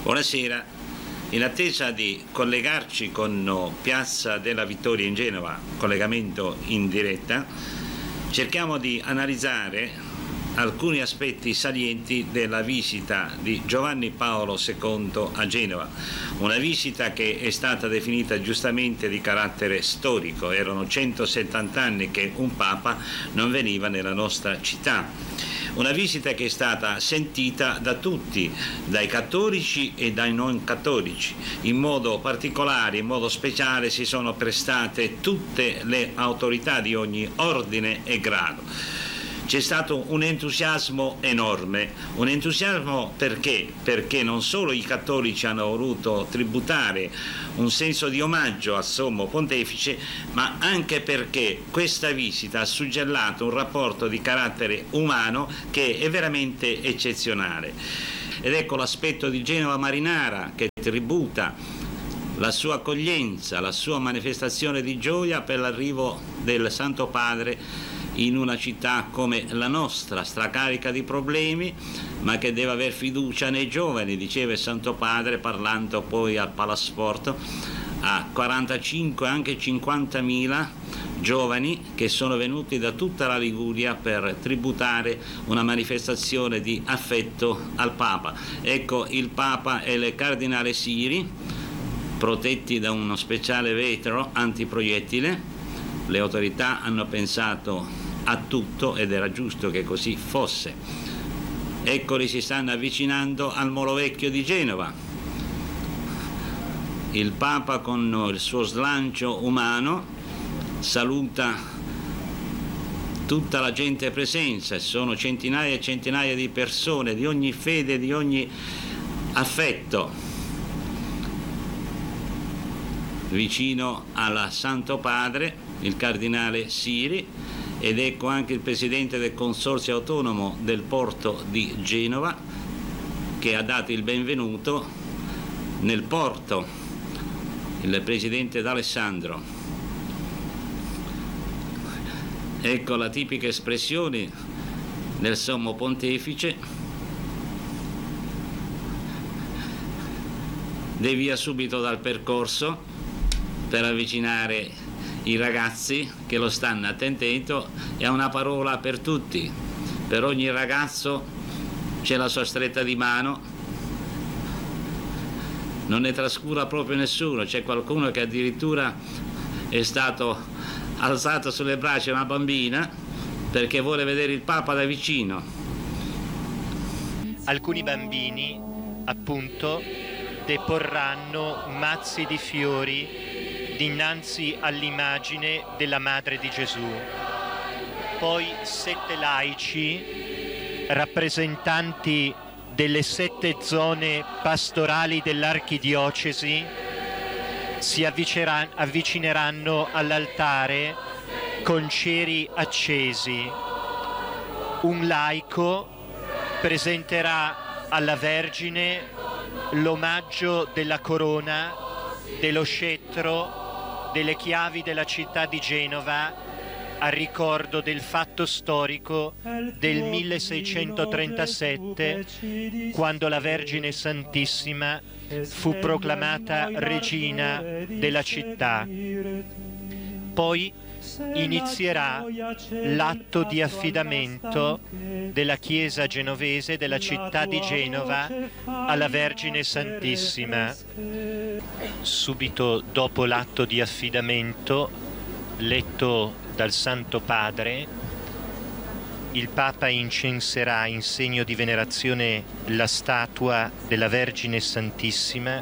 Buonasera. In attesa di collegarci con Piazza della Vittoria in Genova, collegamento in diretta, cerchiamo di analizzare alcuni aspetti salienti della visita di Giovanni Paolo II a Genova, una visita che è stata definita giustamente di carattere storico. Erano 170 anni che un Papa non veniva nella nostra città. Una visita che è stata sentita da tutti, dai cattolici e dai non cattolici. In modo particolare, in modo speciale si sono prestate tutte le autorità di ogni ordine e grado. C'è stato un entusiasmo enorme, un entusiasmo perché non solo i cattolici hanno voluto tributare un senso di omaggio al Sommo Pontefice, ma anche perché questa visita ha suggellato un rapporto di carattere umano che è veramente eccezionale. Ed ecco l'aspetto di Genova Marinara che tributa la sua accoglienza, la sua manifestazione di gioia per l'arrivo del Santo Padre in una città come la nostra, stracarica di problemi, ma che deve aver fiducia nei giovani, diceva il Santo Padre parlando poi al Palasport a 45, anche 50.000 giovani che sono venuti da tutta la Liguria per tributare una manifestazione di affetto al Papa. Ecco, il Papa e il Cardinale Siri, protetti da uno speciale vetro antiproiettile. Le autorità hanno pensato a tutto ed era giusto che così fosse. Eccoli, si stanno avvicinando al Molo Vecchio di Genova. Il Papa con il suo slancio umano saluta tutta la gente presente, sono centinaia e centinaia di persone di ogni fede, di ogni affetto, vicino al Santo Padre, il Cardinale Siri, ed ecco anche il Presidente del Consorzio Autonomo del Porto di Genova che ha dato il benvenuto nel porto, il Presidente D'Alessandro. Ecco la tipica espressione del Sommo Pontefice: devia subito dal percorso per avvicinare i ragazzi che lo stanno attendendo, e ha una parola per tutti. Per ogni ragazzo c'è la sua stretta di mano, non ne trascura proprio nessuno. C'è qualcuno che addirittura è stato alzato sulle braccia una bambina perché vuole vedere il Papa da vicino. Alcuni bambini, appunto, deporranno mazzi di fiori dinanzi all'immagine della Madre di Gesù. Poi 7 laici, rappresentanti delle 7 zone pastorali dell'archidiocesi, si avvicineranno all'altare con ceri accesi. Un laico presenterà alla Vergine l'omaggio della corona, dello scettro, delle chiavi della città di Genova, a ricordo del fatto storico del 1637, quando la Vergine Santissima fu proclamata regina della città. Poi inizierà l'atto di affidamento della Chiesa genovese, della città di Genova, alla Vergine Santissima. Subito dopo l'atto di affidamento, letto dal Santo Padre, il Papa incenserà in segno di venerazione la statua della Vergine Santissima